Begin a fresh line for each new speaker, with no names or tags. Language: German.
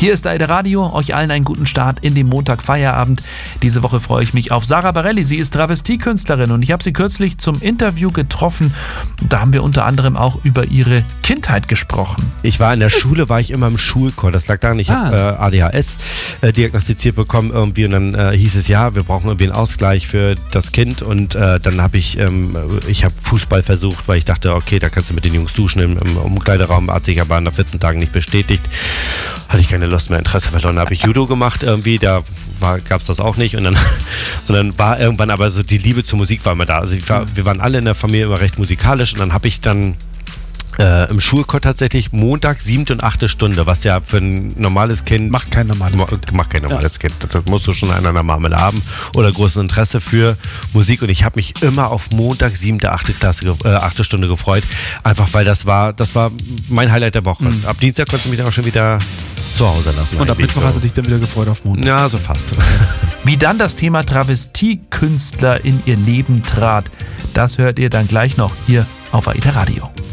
Hier ist AIDA Radio, euch allen einen guten Start in den Montagfeierabend. Diese Woche freue ich mich auf Sarah Bareilles. Sie ist Travestiekünstlerin und ich habe sie kürzlich zum Interview getroffen. Da haben wir unter anderem auch über ihre Kindheit gesprochen.
Ich war in der Schule, war ich immer im Schulchor. Das lag daran, ich habe ADHS diagnostiziert bekommen irgendwie und dann hieß es, ja, wir brauchen irgendwie einen Ausgleich für das Kind und dann habe ich habe Fußball versucht, weil ich dachte, okay, da kannst du mit den Jungs duschen im Umkleideraum, hat sich aber nach 14 Tagen nicht bestätigt. Hatte ich keine Lust mehr, Interesse verloren. Da habe ich Judo gemacht irgendwie, gab es das auch nicht und dann war irgendwann aber so die Liebe zur Musik war immer da. Also wir waren alle in der Familie immer recht musikalisch und dann habe ich dann im Schulchor tatsächlich Montag 7. und 8. Stunde, was ja für ein normales Kind...
Macht kein normales Kind.
Das musst du schon einer der Marmel haben oder großes Interesse für Musik und ich habe mich immer auf Montag 7., 8. Stunde gefreut, einfach weil das war mein Highlight der Woche. Ab Dienstag konntest du mich dann auch schon wieder zu Hause lassen.
Und ab Mittwoch hast du dich dann wieder gefreut auf Montag.
Ja, so fast.
Wie dann das Thema Travestiekünstler in ihr Leben trat, das hört ihr dann gleich noch hier auf AIDA Radio.